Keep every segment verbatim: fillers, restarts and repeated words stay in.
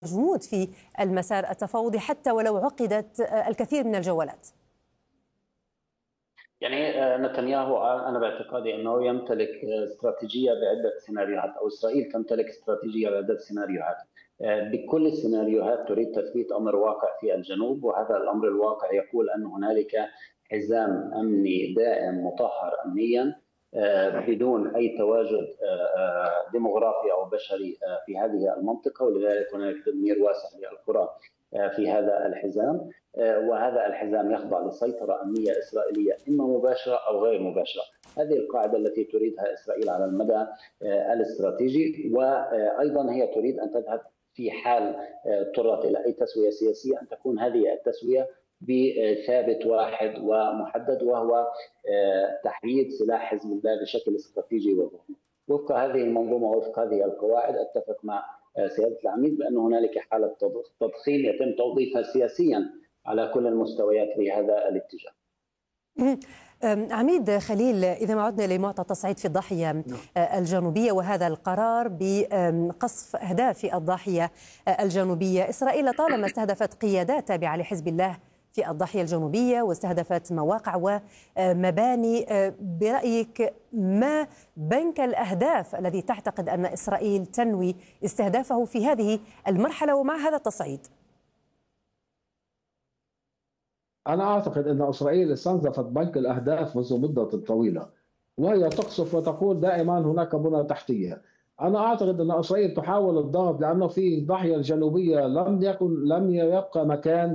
جمود في المسار التفاوضي حتى ولو عقدت الكثير من الجولات؟ يعني نتنياهو أنا باعتقادي أنه يمتلك استراتيجية بعدة سيناريوهات، أو إسرائيل تمتلك استراتيجية بعدة سيناريوهات. بكل السيناريوهات تريد تثبيت أمر واقع في الجنوب، وهذا الأمر الواقع يقول أن هنالك حزام أمني دائم مطهر أمنيا بدون أي تواجد ديموغرافي أو بشري في هذه المنطقة، ولذلك هنالك تدمير واسع للقرى في هذا الحزام، وهذا الحزام يخضع لسيطرة أمنية إسرائيلية إما مباشرة أو غير مباشرة. هذه القاعدة التي تريدها إسرائيل على المدى الاستراتيجي، وأيضا هي تريد أن تذهب في حال اضطرت إلى أي تسوية سياسية أن تكون هذه التسوية بثابت واحد ومحدد، وهو تحييد سلاح حزب الله بشكل استراتيجي وضخم. وفق هذه المنظومة ووفق هذه القواعد أتفق مع سيادة العميد بأن هنالك حالة تضخيم يتم توظيفها سياسيا على كل المستويات في هذا الاتجاه. عميد خليل، إذا ما عدنا لمعطى التصعيد في الضاحية الجنوبية وهذا القرار بقصف أهداف في الضاحية الجنوبية، إسرائيل طالما استهدفت قيادات تابعة لحزب الله في الضاحية الجنوبية واستهدفت مواقع ومباني، برأيك ما بنك الأهداف الذي تعتقد أن إسرائيل تنوي استهدافه في هذه المرحلة ومع هذا التصعيد؟ أنا أعتقد أن إسرائيل استنزفت بنك الأهداف منذ مدة طويلة، وهي تقصف وتقول دائما هناك بنى تحتية. أنا أعتقد أن إسرائيل تحاول الضغط لأنه في الضاحية الجنوبية لم يكن لم يبقى مكان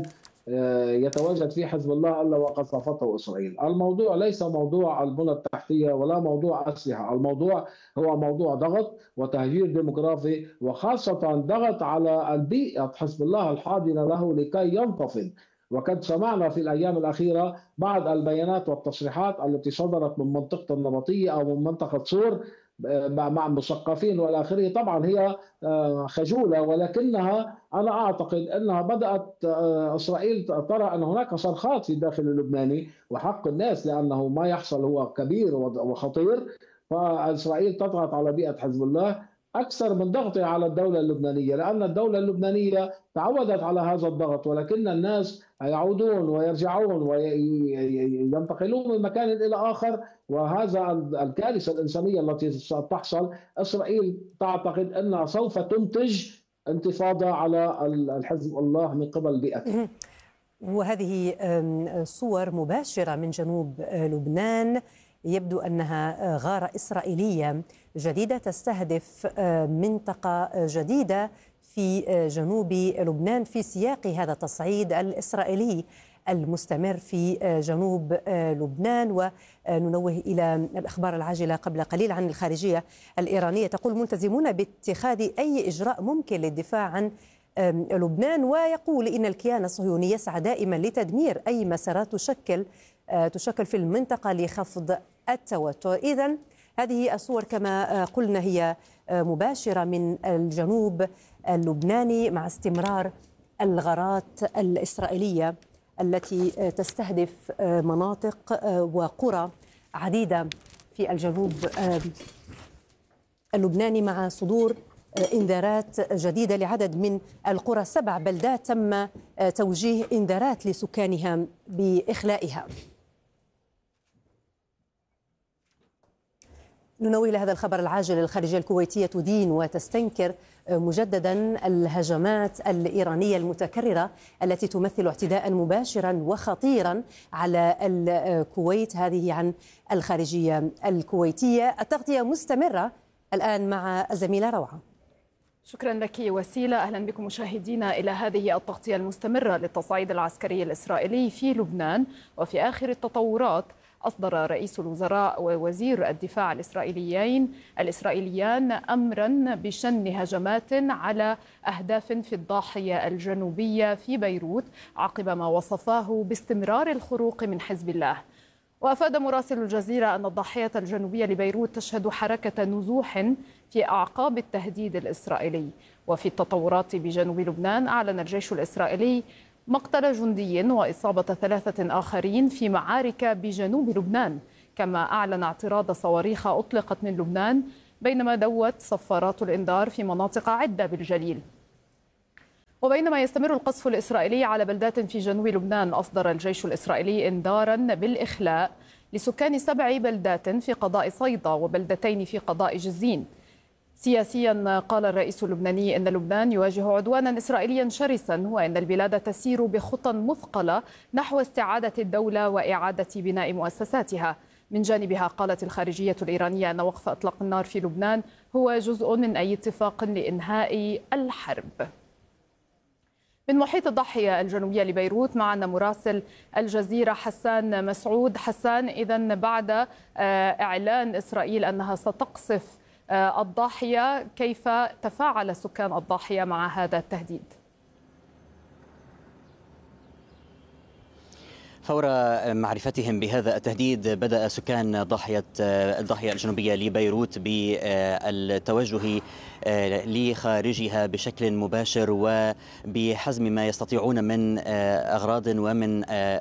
يتواجد فيه حزب الله الا وقد صفته اسرائيل. الموضوع ليس موضوع البنى التحتيه ولا موضوع اسلحه، الموضوع هو موضوع ضغط وتهجير ديموغرافي، وخاصه ضغط على البيئه حزب الله الحاضنه له لكي ينتفض. وقد سمعنا في الايام الاخيره بعض البيانات والتصريحات التي صدرت من منطقه النبطيه او من منطقه صور مع مثقفين والآخرين. طبعا هي خجولة، ولكنها أنا أعتقد أنها بدأت إسرائيل ترى أن هناك صرخات في الداخل اللبناني وحق الناس، لأنه ما يحصل هو كبير وخطير، فإسرائيل تضغط على بيئة حزب الله أكثر من ضغطها على الدولة اللبنانية، لأن الدولة اللبنانية تعودت على هذا الضغط، ولكن الناس يعودون ويرجعون وينتقلون من مكان إلى آخر، وهذا الكارثة الإنسانية التي ستحصل. إسرائيل تعتقد أنها سوف تنتج انتفاضة على الحزب الله من قبل بيئته. وهذه صور مباشرة من جنوب لبنان، يبدو أنها غارة إسرائيلية جديدة تستهدف منطقة جديدة في جنوب لبنان في سياق هذا التصعيد الإسرائيلي المستمر في جنوب لبنان. وننوه إلى الأخبار العاجلة قبل قليل عن الخارجية الإيرانية، تقول ملتزمون باتخاذ أي إجراء ممكن للدفاع عن لبنان، ويقول إن الكيان الصهيوني يسعى دائما لتدمير أي مسارات تشكل تشكل في المنطقة لخفض التوتر. إذن هذه الصور كما قلنا هي مباشرة من الجنوب اللبناني مع استمرار الغارات الإسرائيلية التي تستهدف مناطق وقرى عديدة في الجنوب اللبناني، مع صدور إنذارات جديدة لعدد من القرى. سبع بلدات تم توجيه إنذارات لسكانها بإخلائها. ننوه إلى هذا الخبر العاجل. الخارجية الكويتية تدين وتستنكر مجددا الهجمات الإيرانية المتكررة التي تمثل اعتداء مباشرا وخطيرا على الكويت. هذه عن الخارجية الكويتية. التغطية مستمرة الآن مع الزميلة روعة. شكرا لك وسيلة. أهلا بكم مشاهدينا إلى هذه التغطية المستمرة للتصعيد العسكري الإسرائيلي في لبنان. وفي آخر التطورات أصدر رئيس الوزراء ووزير الدفاع الإسرائيليين الإسرائيليان أمرا بشن هجمات على أهداف في الضاحية الجنوبية في بيروت عقب ما وصفاه باستمرار الخروق من حزب الله. وأفاد مراسل الجزيرة أن الضاحية الجنوبية لبيروت تشهد حركة نزوح في أعقاب التهديد الإسرائيلي. وفي التطورات بجنوب لبنان، أعلن الجيش الإسرائيلي مقتل جندي وإصابة ثلاثة آخرين في معارك بجنوب لبنان، كما أعلن اعتراض صواريخ أطلقت من لبنان، بينما دوت صفارات الإنذار في مناطق عدة بالجليل. وبينما يستمر القصف الإسرائيلي على بلدات في جنوب لبنان، أصدر الجيش الإسرائيلي إنذارا بالإخلاء لسكان سبع بلدات في قضاء صيدا وبلدتين في قضاء جزين. سياسيا، قال الرئيس اللبناني إن لبنان يواجه عدوانا إسرائيليا شرسا، وإن البلاد تسير بخطى مثقلة نحو استعادة الدولة وإعادة بناء مؤسساتها. من جانبها، قالت الخارجية الإيرانية أن وقف إطلاق النار في لبنان هو جزء من أي اتفاق لإنهاء الحرب. من محيط الضاحية الجنوبية لبيروت معنا مراسل الجزيرة حسان مسعود. حسان، إذن بعد إعلان إسرائيل أنها ستقصف الضاحية، كيف تفاعل سكان الضاحية مع هذا التهديد؟ فور معرفتهم بهذا التهديد، بدأ سكان ضاحية الضاحية الجنوبية لبيروت بالتوجه لخارجها بشكل مباشر وبحزم ما يستطيعون من أغراض ومن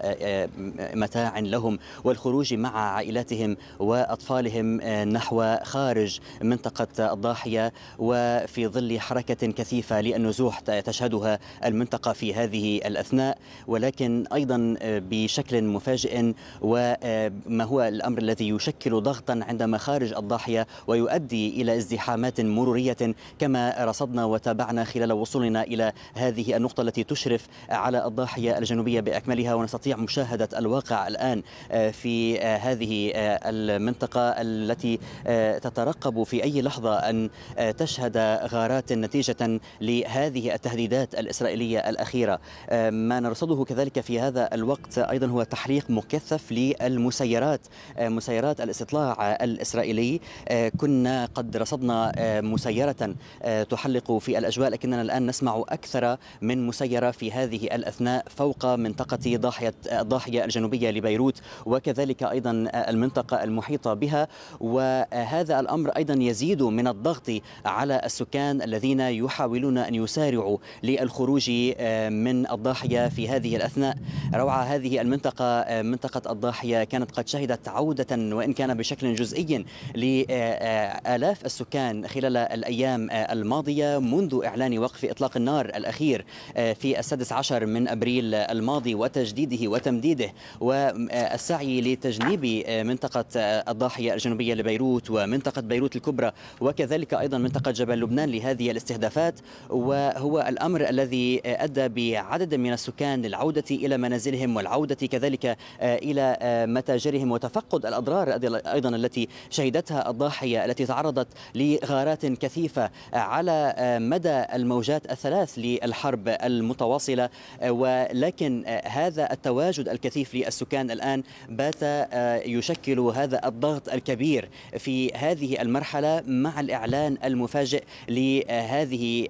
متاع لهم، والخروج مع عائلاتهم وأطفالهم نحو خارج منطقة الضاحية، وفي ظل حركة كثيفة للنزوح تشهدها المنطقة في هذه الأثناء. ولكن أيضا بشكل مفاجئ، وما هو الأمر الذي يشكل ضغطا عند مخارج الضاحية ويؤدي إلى ازدحامات مرورية كما رصدنا وتابعنا خلال وصولنا إلى هذه النقطة التي تشرف على الضاحية الجنوبية بأكملها، ونستطيع مشاهدة الواقع الآن في هذه المنطقة التي تترقب في أي لحظة أن تشهد غارات نتيجة لهذه التهديدات الإسرائيلية الأخيرة. ما نرصده كذلك في هذا الوقت أيضا هو تحريق مكثف للمسيرات، مسيرات الاستطلاع الإسرائيلي. كنا قد رصدنا مسيرة تحلق في الأجواء، لكننا الآن نسمع أكثر من مسيرة في هذه الأثناء فوق منطقة ضاحية الضاحية الجنوبية لبيروت، وكذلك أيضا المنطقة المحيطة بها. وهذا الأمر أيضا يزيد من الضغط على السكان الذين يحاولون أن يسارعوا للخروج من الضاحية في هذه الأثناء. روعة هذه المنطقة، منطقة الضاحية، كانت قد شهدت عودة وإن كان بشكل جزئي لآلاف السكان خلال الأيام الماضية منذ إعلان وقف إطلاق النار الأخير في السادس عشر من أبريل الماضي وتجديده وتمديده، والسعي لتجنيب منطقة الضاحية الجنوبية لبيروت ومنطقة بيروت الكبرى وكذلك أيضا منطقة جبل لبنان لهذه الاستهدافات. وهو الأمر الذي أدى بعدد من السكان للعودة إلى منازلهم والعودة كذلك إلى متاجرهم وتفقد الأضرار أيضا التي شهدتها الضاحية التي تعرضت لغارات كثيفة على مدى الموجات الثلاث للحرب المتواصلة. ولكن هذا التواجد الكثيف للسكان الآن بات يشكل هذا الضغط الكبير في هذه المرحلة مع الإعلان المفاجئ لهذه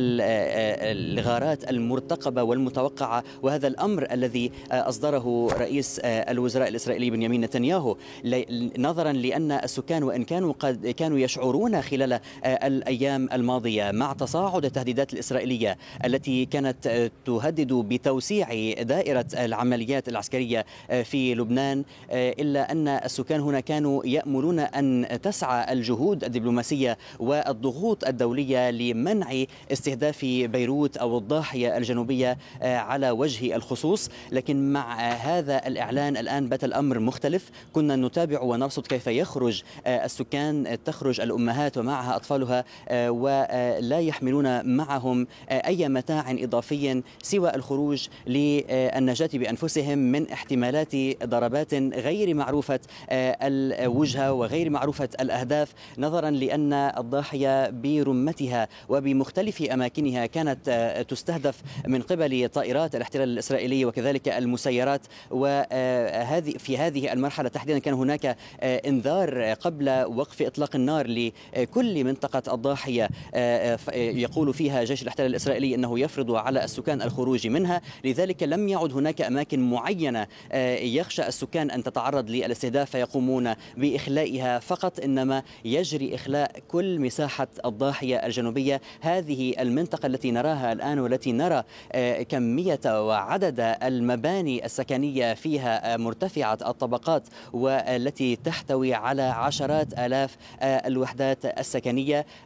الغارات المرتقبة والمتوقعة، وهذا الأمر الذي أصدره رئيس الوزراء الإسرائيلي بنيامين نتنياهو، نظرا لأن السكان وإن كانوا قد كانوا يشعرون خلال الأيام الماضية مع تصاعد التهديدات الإسرائيلية التي كانت تهدد بتوسيع دائرة العمليات العسكرية في لبنان، إلا أن السكان هنا كانوا يأملون أن تسعى الجهود الدبلوماسية والضغوط الدولية لمنع استهداف بيروت أو الضاحية الجنوبية على وجه الخصوص. لكن مع هذا الإعلان الآن بات الأمر مختلف. كنا نتابع ونرصد كيف يخرج السكان، تخرج الأمهات ومعها أطفالها ولا يحملون معهم أي متاع إضافي سوى الخروج للنجاة بأنفسهم من احتمالات ضربات غير معروفة الوجهة وغير معروفة الأهداف، نظرا لأن الضاحية برمتها وبمختلف أماكنها كانت تستهدف من قبل طائرات الاحتلال الإسرائيلي وكذلك المسيرات. وهذه في هذه المرحلة تحديدا كان هناك انذار قبل وقف إطلاق النار لكل منطقة الضاحية يقول فيها جيش الاحتلال الإسرائيلي أنه يفرض على السكان الخروج منها. لذلك لم يعد هناك أماكن معينة يخشى السكان أن تتعرض للاستهداف فيقومون بإخلائها فقط، إنما يجري إخلاء كل مساحة الضاحية الجنوبية، هذه المنطقة التي نراها الآن والتي نرى كمية وعدد المباني السكنية فيها مرتفعة الطبقات والتي تحتوي على عشرات آلاف الوحدات السكنية.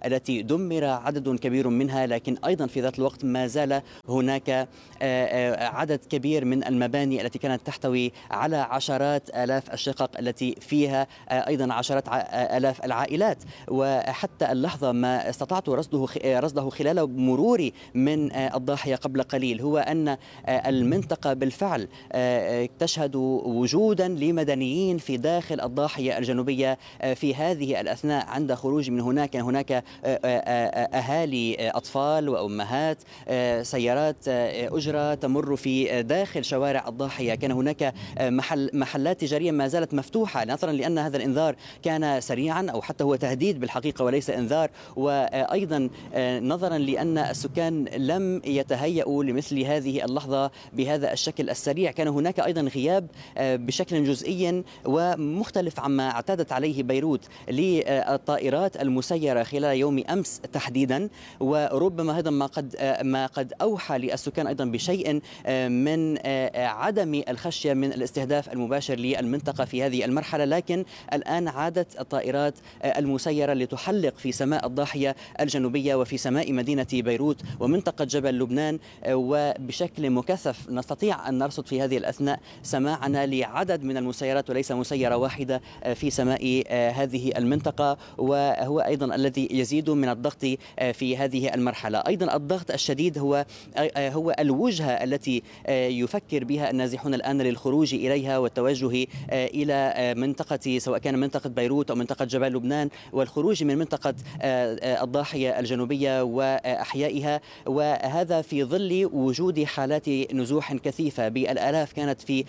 التي دمر عدد كبير منها، لكن أيضا في ذات الوقت ما زال هناك عدد كبير من المباني التي كانت تحتوي على عشرات آلاف الشقق التي فيها أيضا عشرات آلاف العائلات. وحتى اللحظة ما استطعت رصده رصده خلال مروري من الضاحية قبل قليل هو أن المنطقة بالفعل تشهد وجودا لمدنيين في داخل الضاحية الجنوبية في هذه الأثناء. عند خروج من هناك هناك أهالي أطفال وأمهات، سيارات أجرة تمر في داخل شوارع الضاحية، كان هناك محل محلات تجارية ما زالت مفتوحة نظرا لأن هذا الإنذار كان سريعا أو حتى هو تهديد بالحقيقة وليس إنذار، وأيضا نظرا لأن السكان لم يتهيأوا لمثل هذه اللحظة بهذا الشكل السريع. كان هناك أيضا غياب بشكل جزئي ومختلف عما اعتادت عليه بيروت للطائرات المسيرة خلال يوم أمس تحديدا، وربما هذا ما قد ما قد أوحى للسكان أيضا بشيء من عدم الخشية من الاستهداف المباشر للمنطقة في هذه المرحلة. لكن الآن عادت الطائرات المسيرة لتحلق في سماء الضاحية الجنوبية وفي سماء مدينة بيروت ومنطقة جبل لبنان، وبشكل مكثف نستطيع أن نرصد في هذه الأثناء سماعنا لعدد من المسيرات وليس مسيرة واحدة في سماء هذه المنطقة، وهو أيضا الذي يزيد من الضغط في هذه المرحلة. أيضا الضغط الشديد هو هو الوجهة التي يفكر بها النازحون الآن للخروج إليها والتوجه إلى منطقة سواء كان منطقة بيروت أو منطقة جبل لبنان والخروج من منطقة الضاحية الجنوبية وأحيائها، وهذا في ظل وجود حالات نزوح كثيفة بالآلاف كانت في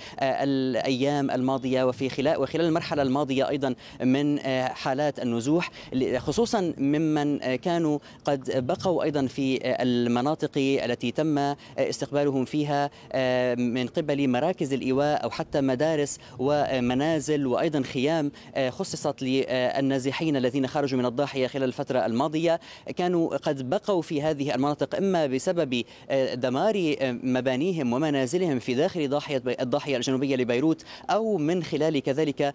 الأيام الماضية وفي خلال وخلال المرحلة الماضية أيضا من حالات النزوح، خصوصا ممن كانوا قد بقوا أيضا في المناطق التي تم استقبالهم فيها من قبل مراكز الإيواء أو حتى مدارس ومنازل وأيضا خيام خصصت للنازحين الذين خرجوا من الضاحية خلال الفترة الماضية. كانوا قد بقوا في هذه المناطق إما بسبب دمار مبانيهم ومنازلهم في داخل ضاحية الضاحية الجنوبية لبيروت أو من خلال كذلك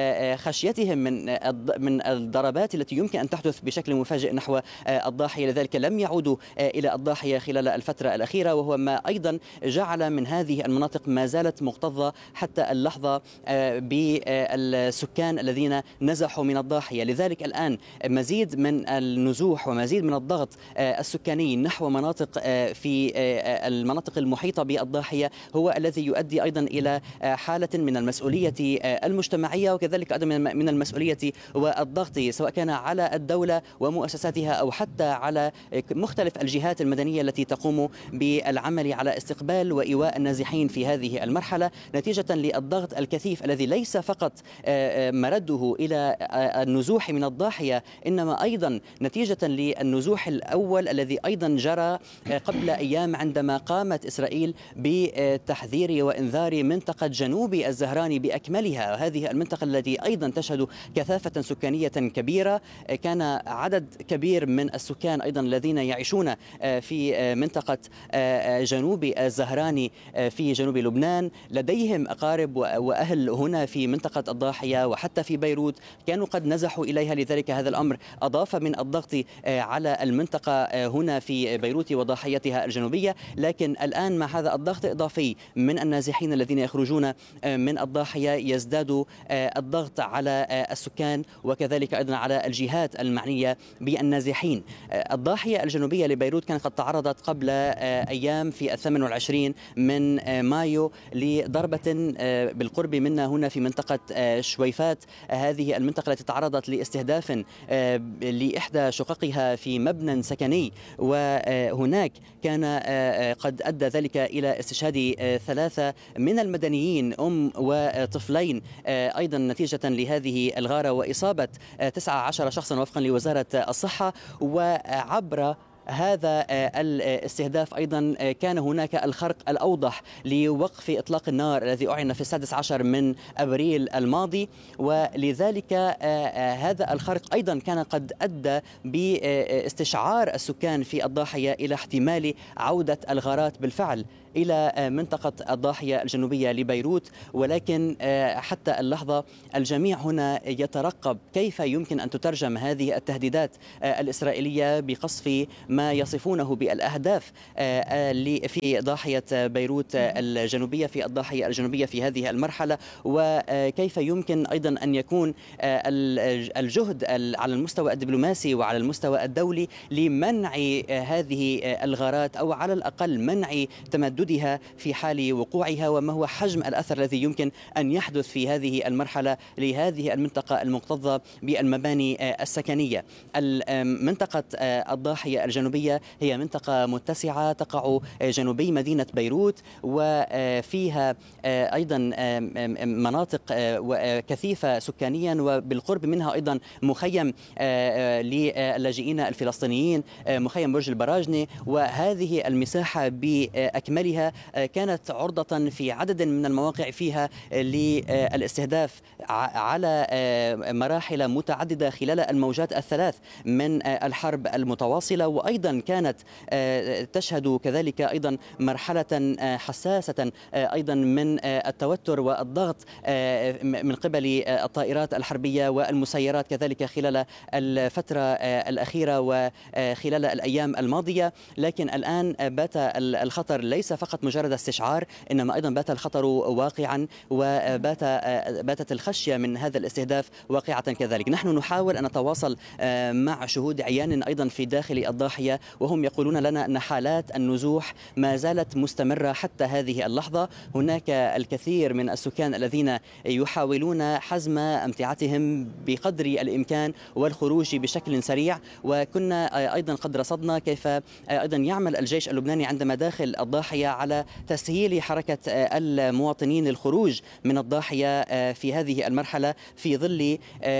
خشيتهم من من الضربات التي يمكن أن تحدث بشكل مفاجئ نحو الضاحية، لذلك لم يعودوا إلى الضاحية خلال الفترة الأخيرة، وهو ما أيضا جعل من هذه المناطق ما زالت مكتظة حتى اللحظة بالسكان الذين نزحوا من الضاحية. لذلك الآن مزيد من النزوح ومزيد من الضغط السكاني نحو مناطق في المناطق المحيطة بالضاحية هو الذي يؤدي أيضا إلى حالة من المسؤولية المجتمعية وكذلك أيضا من المسؤولية والضغط سواء كان على الدولة ومؤسساتها أو حتى على مختلف الجهات المدنية التي تقوم بالعمل على استقبال وإيواء النازحين في هذه المرحلة، نتيجة للضغط الكثيف الذي ليس فقط مرده إلى النزوح من الضاحية إنما أيضا نتيجة للنزوح الأول الذي أيضا جرى قبل أيام عندما قامت إسرائيل بتحذير وإنذار منطقة جنوب الزهراني بأكملها، هذه المنطقة التي أيضا تشهد كثافة سكانية كبيرة. كان عدد كبير من السكان أيضا الذين يعيشون في منطقة جنوب الزهراني في جنوب لبنان لديهم أقارب وأهل هنا في منطقة الضاحية وحتى في بيروت كانوا قد نزحوا إليها، لذلك هذا الأمر أضاف من الضغط على المنطقة هنا في بيروت وضاحيتها الجنوبية. لكن الآن مع هذا الضغط الإضافي من النازحين الذين يخرجون من الضاحية يزداد الضغط على السكان وكذلك أيضا على الجهات المعنية بالنازحين. الضاحية الجنوبية لبيروت كانت قد تعرضت قبل أيام في الثامن والعشرين من مايو لضربة بالقرب منا هنا في منطقة شويفات، هذه المنطقة التي تعرضت لاستهداف لإحدى شققها في مبنى سكني، وهناك كان قد أدى ذلك إلى استشهاد ثلاثة من المدنيين أم وطفلين أيضا نتيجة لهذه الغارة، وإصابة تسعة عشر شخصا وفقا لوزارة الصحة. وعبر هذا الاستهداف أيضا كان هناك الخرق الأوضح لوقف إطلاق النار الذي أعلن في السادس عشر من أبريل الماضي، ولذلك هذا الخرق أيضا كان قد أدى باستشعار السكان في الضاحية إلى احتمال عودة الغارات بالفعل إلى منطقة الضاحية الجنوبية لبيروت. ولكن حتى اللحظة الجميع هنا يترقب كيف يمكن أن تترجم هذه التهديدات الإسرائيلية بقصف ما يصفونه بالأهداف في ضاحية بيروت الجنوبية في الضاحية الجنوبية في هذه المرحلة، وكيف يمكن أيضا أن يكون الجهد على المستوى الدبلوماسي وعلى المستوى الدولي لمنع هذه الغارات أو على الأقل منع تمدد في حال وقوعها، وما هو حجم الأثر الذي يمكن أن يحدث في هذه المرحلة لهذه المنطقة المكتظة بالمباني السكنية. منطقة الضاحية الجنوبية هي منطقة متسعة تقع جنوبي مدينة بيروت، وفيها أيضا مناطق كثيفة سكانيا، وبالقرب منها أيضا مخيم للاجئين الفلسطينيين، مخيم برج البراجني، وهذه المساحة بأكملها كانت عرضة في عدد من المواقع فيها للاستهداف على مراحل متعددة خلال الموجات الثلاث من الحرب المتواصلة، وأيضا كانت تشهد كذلك أيضا مرحلة حساسة أيضا من التوتر والضغط من قبل الطائرات الحربية والمسيرات كذلك خلال الفترة الأخيرة وخلال الأيام الماضية. لكن الآن بات الخطر ليس فقط مجرد استشعار، إنما أيضا بات الخطر واقعا، وبات باتت الخشية من هذا الاستهداف واقعة كذلك. نحن نحاول أن نتواصل مع شهود عيان أيضا في داخل الضاحية، وهم يقولون لنا أن حالات النزوح ما زالت مستمرة حتى هذه اللحظة. هناك الكثير من السكان الذين يحاولون حزم أمتعتهم بقدر الإمكان والخروج بشكل سريع، وكنا أيضا قد رصدنا كيف أيضا يعمل الجيش اللبناني عندما داخل الضاحية على تسهيل حركة المواطنين للخروج من الضاحية في هذه المرحلة في ظل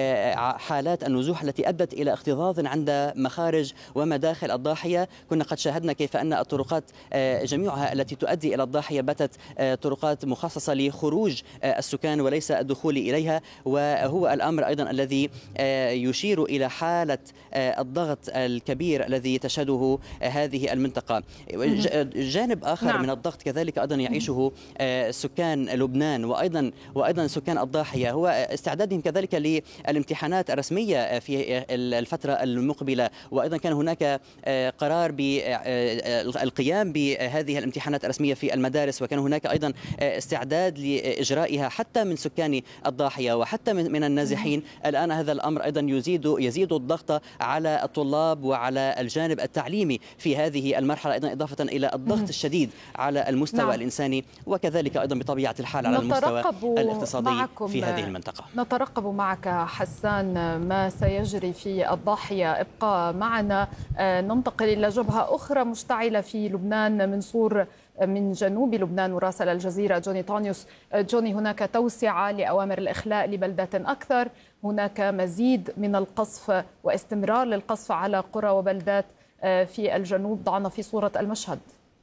حالات النزوح التي أدت إلى اكتظاظ عند مخارج ومداخل الضاحية. كنا قد شاهدنا كيف أن الطرقات جميعها التي تؤدي إلى الضاحية باتت طرقات مخصصة لخروج السكان وليس الدخول إليها، وهو الأمر أيضا الذي يشير إلى حالة الضغط الكبير الذي تشهده هذه المنطقة. جانب آخر نعم. من الضغط كذلك أيضا يعيشه سكان لبنان وأيضا وأيضا سكان الضاحية هو استعدادهم كذلك للامتحانات الرسمية في الفترة المقبلة، وأيضا كان هناك قرار بالقيام بهذه الامتحانات الرسمية في المدارس، وكان هناك أيضا استعداد لإجرائها حتى من سكان الضاحية وحتى من النازحين. الآن هذا الأمر أيضا يزيد يزيد الضغط على الطلاب وعلى الجانب التعليمي في هذه المرحلة، أيضا إضافة إلى الضغط الشديد على المستوى نعم. الإنساني، وكذلك أيضا بطبيعة الحال على المستوى الاقتصادي في هذه المنطقة. نترقب معك حسان ما سيجري في الضاحية، ابقى معنا. ننتقل إلى جبهة أخرى مشتعلة في لبنان، من صور من جنوب لبنان. مراسل الجزيرة جوني طانيوس. جوني، هناك توسعة لأوامر الإخلاء لبلدات أكثر، هناك مزيد من القصف واستمرار للقصف على قرى وبلدات في الجنوب. ضعنا في صورة المشهد.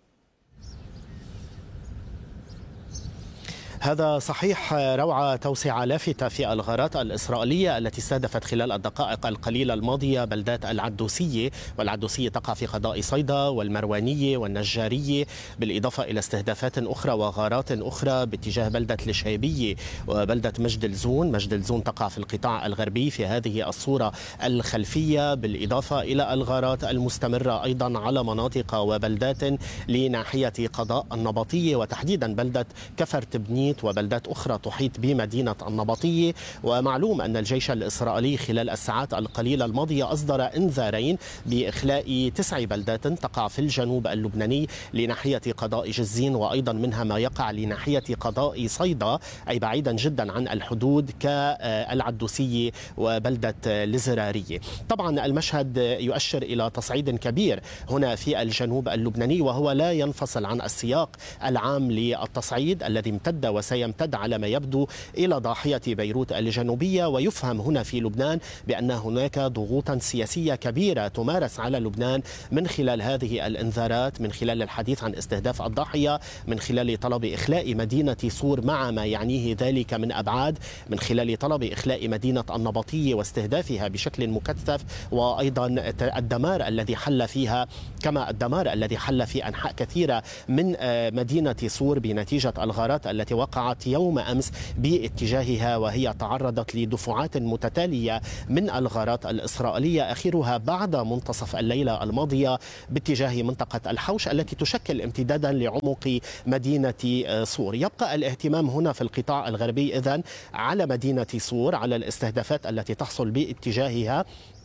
هذا صحيح، روعة توسعة لافتة في الغارات الإسرائيلية التي استهدفت خلال الدقائق القليلة الماضية بلدات العدوسية، والعدوسية تقع في قضاء صيدا والمروانية والنجارية، بالإضافة إلى استهدافات أخرى وغارات أخرى باتجاه بلدة الشيبية وبلدة مجد الزون. مجد الزون تقع في القطاع الغربي في هذه الصورة الخلفية، بالإضافة إلى الغارات المستمرة أيضا على مناطق وبلدات لناحية قضاء النبطية، وتحديدا بلدة كفر تبني وبلدات أخرى تحيط بمدينة النبطية. ومعلوم أن الجيش الإسرائيلي خلال الساعات القليلة الماضية أصدر إنذارين بإخلاء تسع بلدات تقع في الجنوب اللبناني لناحية قضاء جزين، وأيضا منها ما يقع لناحية قضاء صيدا، أي بعيدا جدا عن الحدود كالعدوسية وبلدة الزرارية. طبعا المشهد يؤشر إلى تصعيد كبير هنا في الجنوب اللبناني، وهو لا ينفصل عن السياق العام للتصعيد الذي امتد وسيمتد على ما يبدو إلى ضاحية بيروت الجنوبية. ويفهم هنا في لبنان بأن هناك ضغوطا سياسية كبيرة تمارس على لبنان من خلال هذه الإنذارات، من خلال الحديث عن استهداف الضاحية، من خلال طلب إخلاء مدينة صور مع ما يعنيه ذلك من أبعاد، من خلال طلب إخلاء مدينة النبطية واستهدافها بشكل مكثف، وأيضا الدمار الذي حل فيها كما الدمار الذي حل في أنحاء كثيرة من مدينة صور بنتيجة الغارات التي وقعت يوم أمس باتجاهها، وهي تعرضت لدفعات متتالية من الغارات الإسرائيلية، آخرها بعد منتصف الليلة الماضية باتجاه منطقة الحوش التي تشكل امتدادا لعمق مدينة صور. يبقى الاهتمام هنا في القطاع الغربي إذن على مدينة صور، على الاستهدافات التي تحصل باتجاهها،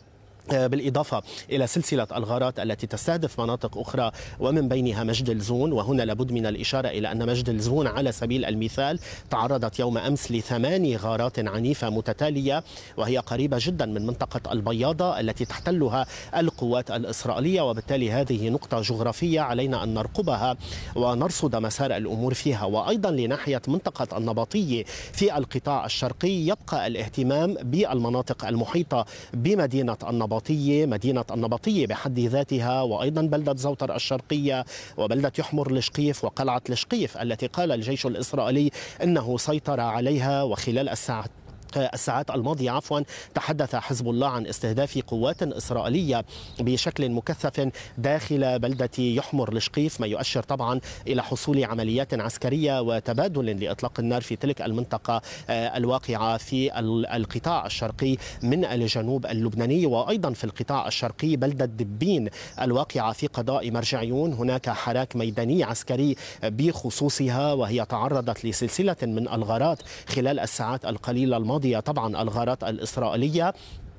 بالإضافة إلى سلسلة الغارات التي تستهدف مناطق أخرى ومن بينها مجد الزون. وهنا لابد من الإشارة إلى أن مجد الزون على سبيل المثال تعرضت يوم أمس لثماني غارات عنيفة متتالية، وهي قريبة جدا من منطقة البياضة التي تحتلها القوات الإسرائيلية، وبالتالي هذه نقطة جغرافية علينا أن نرقبها ونرصد مسار الأمور فيها. وأيضا لناحية منطقة النبطية في القطاع الشرقي يبقى الاهتمام بالمناطق المحيطة بمدينة النبطية، مدينة النبطية بحد ذاتها، وأيضا بلدة زوتر الشرقية وبلدة يحمر لشقيف وقلعة لشقيف التي قال الجيش الإسرائيلي أنه سيطر عليها. وخلال الساعات الساعات الماضية عفوا تحدث حزب الله عن استهداف قوات إسرائيلية بشكل مكثف داخل بلدة يحمر لشقيف، ما يؤشر طبعا إلى حصول عمليات عسكرية وتبادل لإطلاق النار في تلك المنطقة الواقعة في القطاع الشرقي من الجنوب اللبناني. وأيضا في القطاع الشرقي بلدة دبين الواقعة في قضاء مرجعيون هناك حراك ميداني عسكري بخصوصها، وهي تعرضت لسلسلة من الغارات خلال الساعات القليلة الماضية. طبعا الغارات الإسرائيلية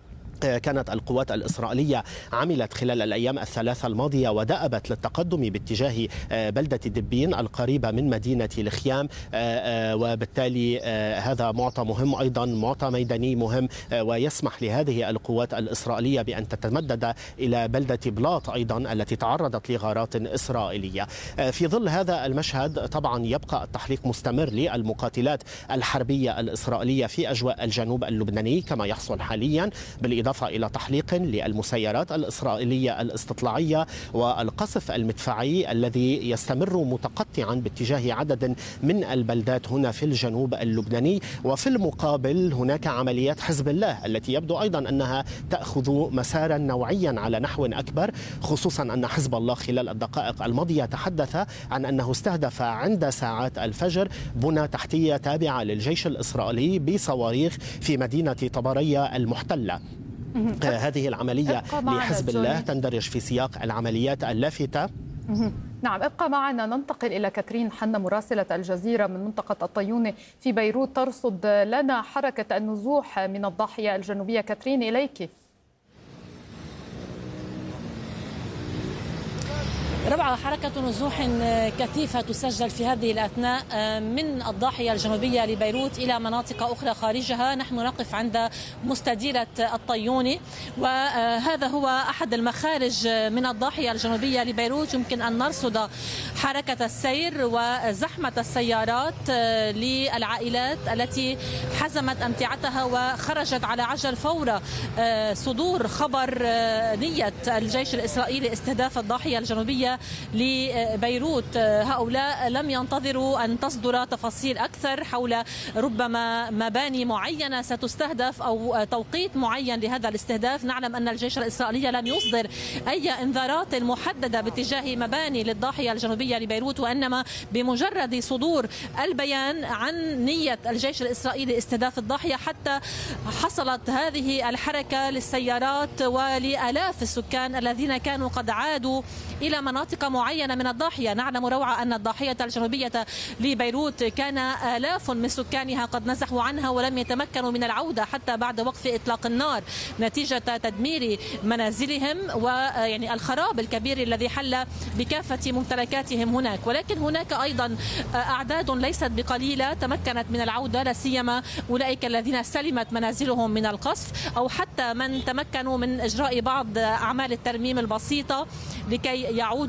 كانت القوات الإسرائيلية عملت خلال الأيام الثلاثة الماضية ودأبت للتقدم باتجاه بلدة دبين القريبة من مدينة الخيام، وبالتالي هذا معطى مهم، أيضا معطى ميداني مهم، ويسمح لهذه القوات الإسرائيلية بأن تتمدد إلى بلدة بلاط أيضا التي تعرضت لغارات إسرائيلية. في ظل هذا المشهد طبعا يبقى التحليق مستمر للمقاتلات الحربية الإسرائيلية في أجواء الجنوب اللبناني كما يحصل حاليا، بالإضافة إضافة إلى تحليق للمسيرات الإسرائيلية الاستطلاعية والقصف المدفعي الذي يستمر متقطعا باتجاه عدد من البلدات هنا في الجنوب اللبناني. وفي المقابل هناك عمليات حزب الله التي يبدو أيضا أنها تأخذ مسارا نوعيا على نحو أكبر، خصوصا أن حزب الله خلال الدقائق الماضية تحدث عن أنه استهدف عند ساعات الفجر بنى تحتية تابعة للجيش الإسرائيلي بصواريخ في مدينة طبرية المحتلة. هذه العملية لحزب الله تندرج في سياق العمليات اللافتة. نعم، ابقى معنا. ننتقل إلى كاترين حنا مراسلة الجزيرة من منطقة الطيونة في بيروت ترصد لنا حركة النزوح من الضاحية الجنوبية. كاترين إليك. روعة، حركة نزوح كثيفة تسجل في هذه الأثناء من الضاحية الجنوبية لبيروت إلى مناطق أخرى خارجها. نحن نقف عند مستديرة الطيوني، وهذا هو أحد المخارج من الضاحية الجنوبية لبيروت. يمكن أن نرصد حركة السير وزحمة السيارات للعائلات التي حزمت أمتعتها وخرجت على عجل فور صدور خبر نية الجيش الإسرائيلي استهداف الضاحية الجنوبية لبيروت. هؤلاء لم ينتظروا أن تصدر تفاصيل أكثر حول ربما مباني معينة ستستهدف أو توقيت معين لهذا الاستهداف. نعلم أن الجيش الإسرائيلي لم يصدر أي إنذارات محددة باتجاه مباني للضاحية الجنوبية لبيروت، وإنما بمجرد صدور البيان عن نية الجيش الإسرائيلي استهداف الضاحية حتى حصلت هذه الحركة للسيارات ولآلاف السكان الذين كانوا قد عادوا إلى مناطق معينة من الضاحية. نعلم روعة أن الضاحية الجنوبية لبيروت كان آلاف من سكانها قد نزحوا عنها ولم يتمكنوا من العودة حتى بعد وقف إطلاق النار نتيجة تدمير منازلهم ويعني الخراب الكبير الذي حل بكافة ممتلكاتهم هناك. ولكن هناك أيضا أعداد ليست بقليلة تمكنت من العودة، لا سيما أولئك الذين سلمت منازلهم من القصف أو حتى من تمكنوا من إجراء بعض أعمال الترميم البسيطة لكي يعودوا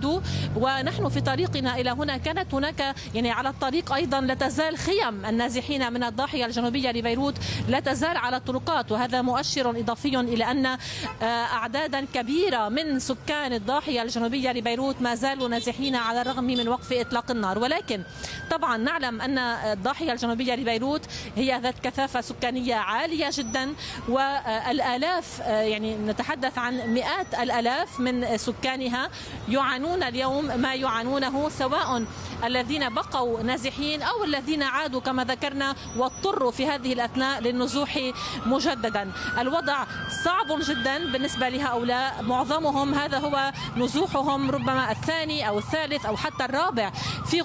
العدو. ونحن في طريقنا إلى هنا كانت هناك يعني على الطريق أيضا لا تزال خيم النازحين من الضاحية الجنوبية لبيروت لا تزال على الطرقات، وهذا مؤشر إضافي إلى أن أعدادا كبيرة من سكان الضاحية الجنوبية لبيروت ما زالوا نازحين على الرغم من وقف إطلاق النار. ولكن طبعا نعلم أن الضاحية الجنوبية لبيروت هي ذات كثافة سكانية عالية جدا، والآلاف يعني نتحدث عن مئات الآلاف من سكانها يعانون اليوم ما يعانونه، سواء الذين بقوا نازحين أو الذين عادوا كما ذكرنا واضطروا في هذه الأثناء للنزوح مجددا. الوضع صعب جدا بالنسبة لهؤلاء، معظمهم هذا هو نزوحهم ربما الثاني أو الثالث أو حتى الرابع في